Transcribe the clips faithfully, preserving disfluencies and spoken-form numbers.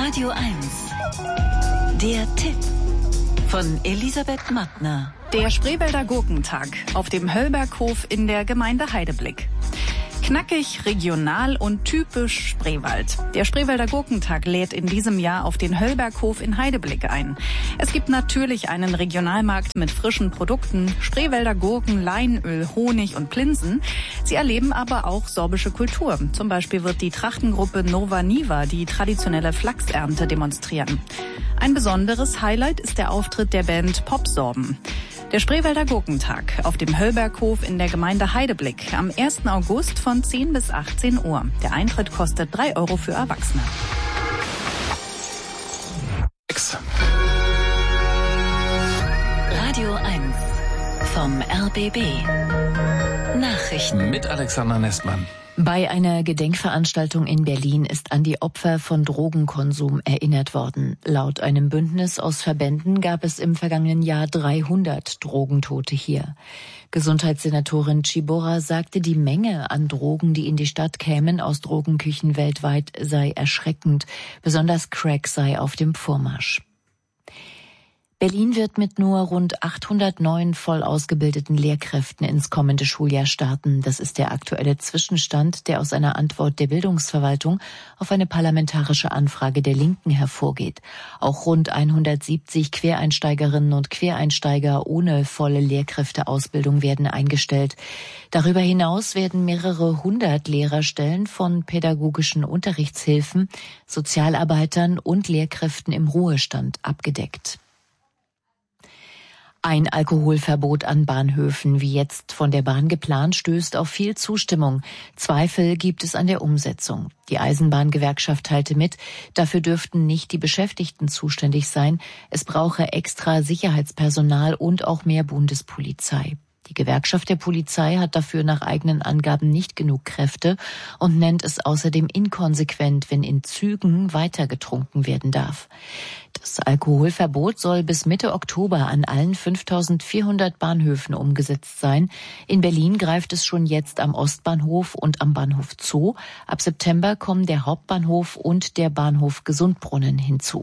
Radio eins. Der Tipp von Elisabeth Mattner. Der Spreewälder Gurkentag auf dem Höllberghof in der Gemeinde Heideblick. Knackig, regional und typisch Spreewald. Der Spreewälder Gurkentag lädt in diesem Jahr auf den Höllberghof in Heideblick ein. Es gibt natürlich einen Regionalmarkt mit frischen Produkten, Spreewälder Gurken, Leinöl, Honig und Plinsen. Sie erleben aber auch sorbische Kultur. Zum Beispiel wird die Trachtengruppe Nova Niva die traditionelle Flachsernte demonstrieren. Ein besonderes Highlight ist der Auftritt der Band Popsorben. Der Spreewälder Gurkentag auf dem Höllberghof in der Gemeinde Heideblick am ersten August von zehn bis achtzehn Uhr. Der Eintritt kostet drei Euro für Erwachsene. Radio eins vom R B B. Nachrichten mit Alexander Nestmann. Bei einer Gedenkveranstaltung in Berlin ist an die Opfer von Drogenkonsum erinnert worden. Laut einem Bündnis aus Verbänden gab es im vergangenen Jahr dreihundert Drogentote hier. Gesundheitssenatorin Ciborra sagte, die Menge an Drogen, die in die Stadt kämen aus Drogenküchen weltweit, sei erschreckend. Besonders Crack sei auf dem Vormarsch. Berlin wird mit nur rund achthundertneun voll ausgebildeten Lehrkräften ins kommende Schuljahr starten. Das ist der aktuelle Zwischenstand, der aus einer Antwort der Bildungsverwaltung auf eine parlamentarische Anfrage der Linken hervorgeht. Auch rund hundertsiebzig Quereinsteigerinnen und Quereinsteiger ohne volle Lehrkräfteausbildung werden eingestellt. Darüber hinaus werden mehrere hundert Lehrerstellen von pädagogischen Unterrichtshilfen, Sozialarbeitern und Lehrkräften im Ruhestand abgedeckt. Ein Alkoholverbot an Bahnhöfen, wie jetzt von der Bahn geplant, stößt auf viel Zustimmung. Zweifel gibt es an der Umsetzung. Die Eisenbahngewerkschaft teilte mit, dafür dürften nicht die Beschäftigten zuständig sein. Es brauche extra Sicherheitspersonal und auch mehr Bundespolizei. Die Gewerkschaft der Polizei hat dafür nach eigenen Angaben nicht genug Kräfte und nennt es außerdem inkonsequent, wenn in Zügen weiter getrunken werden darf. Das Alkoholverbot soll bis Mitte Oktober an allen fünftausendvierhundert Bahnhöfen umgesetzt sein. In Berlin greift es schon jetzt am Ostbahnhof und am Bahnhof Zoo. Ab September kommen der Hauptbahnhof und der Bahnhof Gesundbrunnen hinzu.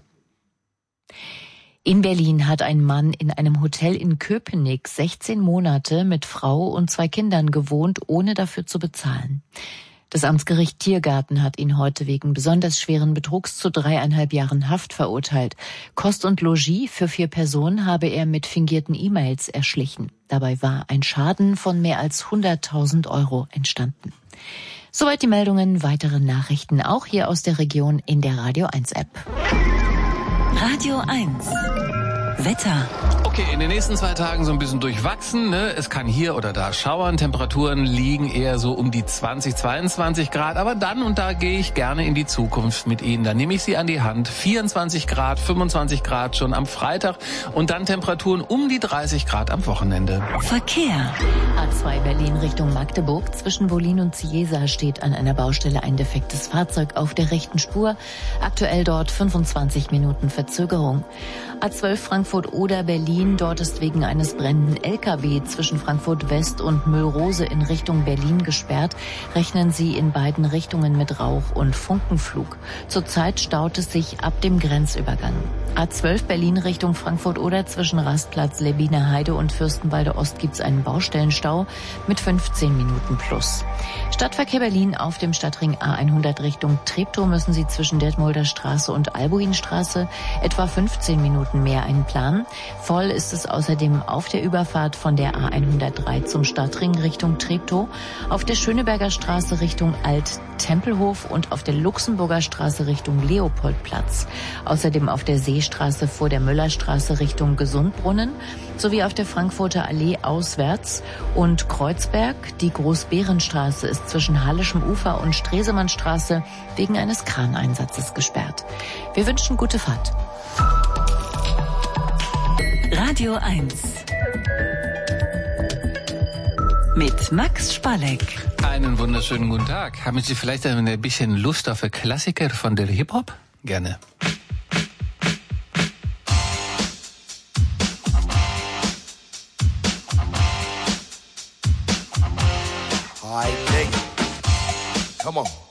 In Berlin hat ein Mann in einem Hotel in Köpenick sechzehn Monate mit Frau und zwei Kindern gewohnt, ohne dafür zu bezahlen. Das Amtsgericht Tiergarten hat ihn heute wegen besonders schweren Betrugs zu dreieinhalb Jahren Haft verurteilt. Kost und Logis für vier Personen habe er mit fingierten E-Mails erschlichen. Dabei war ein Schaden von mehr als hunderttausend Euro entstanden. Soweit die Meldungen, weitere Nachrichten auch hier aus der Region in der Radio eins App. Radio eins. Wetter. Okay, in den nächsten zwei Tagen so ein bisschen durchwachsen, ne? Es kann hier oder da schauern. Temperaturen liegen eher so um die zwanzig, zweiundzwanzig Grad. Aber dann, und da gehe ich gerne in die Zukunft mit Ihnen, da nehme ich Sie an die Hand. vierundzwanzig Grad, fünfundzwanzig Grad schon am Freitag und dann Temperaturen um die dreißig Grad am Wochenende. Verkehr. A zwei Berlin Richtung Magdeburg. Zwischen Wolin und Ciesa steht an einer Baustelle ein defektes Fahrzeug auf der rechten Spur. Aktuell dort fünfundzwanzig Minuten Verzögerung. A zwölf Frankfurt-Oder Berlin. Dort ist wegen eines brennenden L K W zwischen Frankfurt West und Müllrose in Richtung Berlin gesperrt. Rechnen Sie in beiden Richtungen mit Rauch und Funkenflug. Zurzeit staut es sich ab dem Grenzübergang. A zwölf Berlin Richtung Frankfurt-Oder zwischen Rastplatz Lebbiner Heide und Fürstenwalde Ost gibt es einen Baustellenstau mit fünfzehn Minuten plus. Stadtverkehr Berlin auf dem Stadtring A hundert Richtung Treptow müssen Sie zwischen Detmolder Straße und Albuinstraße etwa fünfzehn Minuten mehr einplanen. Voll ist es außerdem auf der Überfahrt von der A hundertdrei zum Stadtring Richtung Treptow, auf der Schöneberger Straße Richtung Alt-Tempelhof und auf der Luxemburger Straße Richtung Leopoldplatz. Außerdem auf der Seestraße vor der Müllerstraße Richtung Gesundbrunnen sowie auf der Frankfurter Allee auswärts und Kreuzberg. Die Großbärenstraße ist zwischen Hallischem Ufer und Stresemannstraße wegen eines Kraneinsatzes gesperrt. Wir wünschen gute Fahrt. Radio eins. Mit Max Spalek. Einen wunderschönen guten Tag. Haben Sie vielleicht ein bisschen Lust auf einen Klassiker von der Hip-Hop? Gerne. Hi, Nick. Come on.